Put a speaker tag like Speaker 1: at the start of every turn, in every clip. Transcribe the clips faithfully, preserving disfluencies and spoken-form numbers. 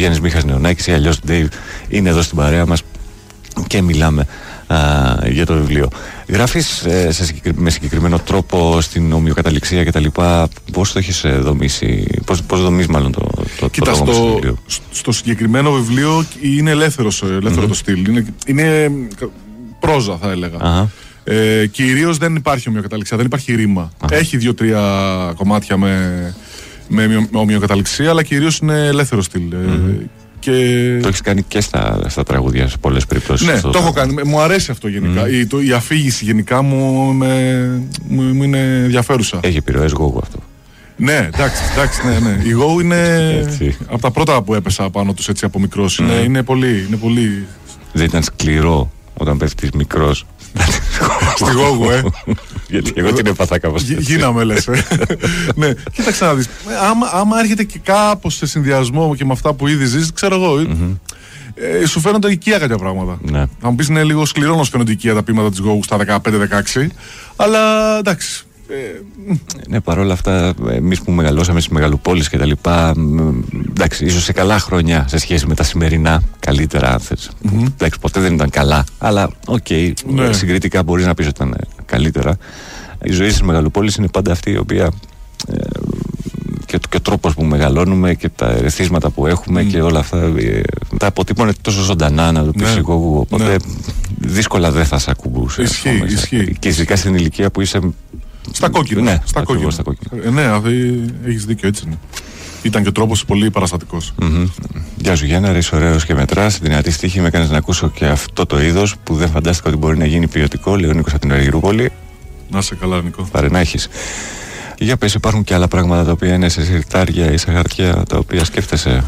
Speaker 1: Γιάννης Μίχας Νεωνάκης ή αλλιώς Dave είναι εδώ στην παρέα μας και μιλάμε α, για το βιβλίο. Γράφεις ε, σε συγκεκρι... με συγκεκριμένο τρόπο στην ομοιοκαταληξία και τα λοιπά. Πώς το έχεις δομήσει, πώς, πώς δομείς μάλλον το, το,
Speaker 2: Κοίτα,
Speaker 1: το
Speaker 2: στο,
Speaker 1: στο βιβλίο?
Speaker 2: Στο συγκεκριμένο βιβλίο είναι ελεύθερος, ελεύθερο mm-hmm. το στυλ. Είναι, είναι πρόζα, θα έλεγα. Uh-huh. Ε, κυρίως δεν υπάρχει ομοιοκαταληξία, δεν υπάρχει ρήμα. Uh-huh. Έχει δύο-τρία κομμάτια με, με, με ομοιοκαταληξία, αλλά κυρίως είναι ελεύθερο στυλ. Mm-hmm. Και...
Speaker 1: Το έχεις κάνει και στα, στα τραγούδια σε πολλές περιπτώσεις.
Speaker 2: Ναι, το έχω κάνει. Μου αρέσει αυτό γενικά. Mm. Η, το, η αφήγηση γενικά μου, με, μου, μου είναι ενδιαφέρουσα.
Speaker 1: Έχει επιρροές Go αυτό.
Speaker 2: Ναι, εντάξει, εντάξει, ναι, ναι. Η Go είναι από τα πρώτα που έπεσα πάνω τους έτσι από μικρός. Mm. Είναι, είναι, πολύ, είναι πολύ.
Speaker 1: Δεν ήταν σκληρό όταν πέφτεις μικρός?
Speaker 2: Στη Go, ε.
Speaker 1: Γιατί εγώ την έπαθα κάπως.
Speaker 2: Γίναμε, λες. Ε. Ναι, κοίταξε να δεις. Άμα, άμα έρχεται και κάπως σε συνδυασμό και με αυτά που ήδη ζεις, ξέρω εγώ. Mm-hmm. Ε, σου φαίνονται οικεία κάποια πράγματα. Ναι. Θα μου πεις είναι λίγο σκληρό να σου φαίνονται οικεία τα ποίηματα της Go στα δεκαπέντε δεκαέξι. Αλλά εντάξει. Ε,
Speaker 1: ναι, παρόλα αυτά, εμείς που μεγαλώσαμε στις μεγαλοπόλεις και τα λοιπά, εντάξει, ίσως σε καλά χρόνια σε σχέση με τα σημερινά, καλύτερα αν θες. Mm-hmm. Εντάξει, ποτέ δεν ήταν καλά, αλλά οκ, okay, ναι. συγκριτικά μπορείς να πεις ότι ήταν καλύτερα. Η ζωή στις μεγαλοπόλεις είναι πάντα αυτή η οποία ε, και, και ο τρόπος που μεγαλώνουμε και τα ερεθίσματα που έχουμε mm. και όλα αυτά ε, τα αποτύπωνε τόσο ζωντανά να το πεις εγώ, ναι. οπότε ναι. δύσκολα δεν θα σε ακουμπούσε.
Speaker 2: Ισχύει, ισχύει.
Speaker 1: Και ειδικά στην ηλικία που είσαι
Speaker 2: στα κόκκινα.
Speaker 1: Ναι,
Speaker 2: στα κόκκινα.
Speaker 1: Στα κόκκινα.
Speaker 2: Ε, ναι, έχεις δίκιο, έτσι είναι. Ήταν και ο τρόπος πολύ παραστατικός.
Speaker 1: Mm-hmm. Γεια σου Γιάννα, είσαι ωραίος και μετράς. Δυνατή στίχη, με έκανες να ακούσω και αυτό το είδος που δεν φαντάστηκα ότι μπορεί να γίνει ποιοτικό. Λέει ο Νίκος από την Αργυρούπολη.
Speaker 2: Να είσαι καλά, Νίκο.
Speaker 1: Παρενάχεις. Για πες, υπάρχουν και άλλα πράγματα τα οποία είναι σε συρτάρια ή σε χαρτιά τα οποία σκέφτεσαι?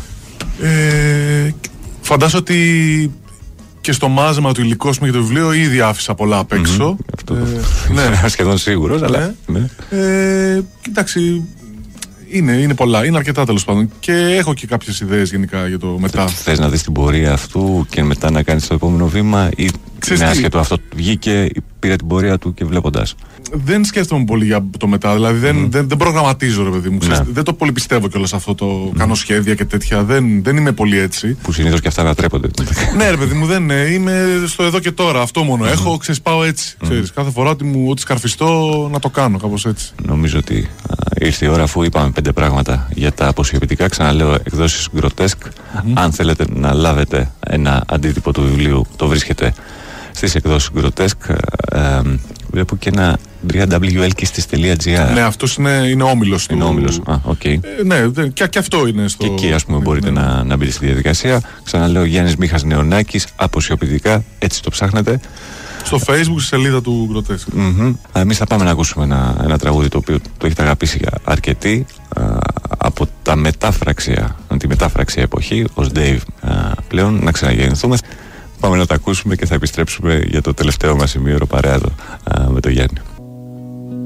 Speaker 2: Ε, φαντάζομαι ότι και στο μάζεμα του υλικού για το βιβλίο ήδη άφησα πολλά απ' έξω.
Speaker 1: Mm-hmm. Αυτό ε, ναι. σχεδόν σίγουρος, αλλά
Speaker 2: ναι. Ναι. Ε, κοιτάξει, είναι, είναι πολλά, είναι αρκετά τέλος πάντων. Και έχω και κάποιες ιδέες γενικά για το μετά.
Speaker 1: Θες να δεις την πορεία αυτού και μετά να κάνεις το επόμενο βήμα, ή είναι άσχετο αυτό βγήκε, πήρε την πορεία του και βλέποντας?
Speaker 2: Δεν σκέφτομαι πολύ για το μετά, δηλαδή δεν, mm. δεν, δεν προγραμματίζω, ρε παιδί μου. Ξέρεις, ναι. Δεν το πολύ πιστεύω κιόλας αυτό το mm. κάνω σχέδια και τέτοια. Δεν, δεν είμαι πολύ έτσι.
Speaker 1: Που συνήθως και αυτά ανατρέπονται.
Speaker 2: Ναι, ρε παιδί μου, δεν είναι. Είμαι στο εδώ και τώρα. Αυτό μόνο mm. έχω. Ξέρεις, πάω έτσι. Mm. Ξέρεις, κάθε φορά ότι, μου, ότι σκαρφιστώ να το κάνω κάπως έτσι.
Speaker 1: Νομίζω ότι α, ήρθε η ώρα, αφού είπαμε πέντε πράγματα για τα αποσιοποιητικά. Ξαναλέω, εκδόσεις Grotesque. Mm. Αν θέλετε να λάβετε ένα αντίτυπο του βιβλίου, το βρίσκετε στις εκδόσεις Grotesque. Ε, βλέπω και ένα double-u double-u double-u τελεία elkistis τελεία gr.
Speaker 2: Ναι, αυτός είναι, είναι όμιλος του.
Speaker 1: Είναι όμιλος, α, οκ. Okay.
Speaker 2: Ε, ναι, και, και αυτό είναι στο...
Speaker 1: Και εκεί, ας πούμε, μπορείτε
Speaker 2: ναι.
Speaker 1: να, να μπείτε στη διαδικασία. Ξαναλέω, Γιάννης Μίχας Νεωνάκης, αποσιοποιητικά, έτσι το ψάχνετε.
Speaker 2: Στο Facebook, στη σελίδα του Grotesque.
Speaker 1: Mm-hmm. Εμείς θα πάμε να ακούσουμε ένα, ένα τραγούδι το οποίο το έχετε αγαπήσει αρκετοί, α, από τα μετάφραξια, τη μετάφραξια εποχή, ως Dave α, πλέον, να ξαναγεννηθούμε. Πάμε να τα ακούσουμε και θα επιστρέψουμε για το τελευταίο μας σημείο παρέα με τον Γιάννη.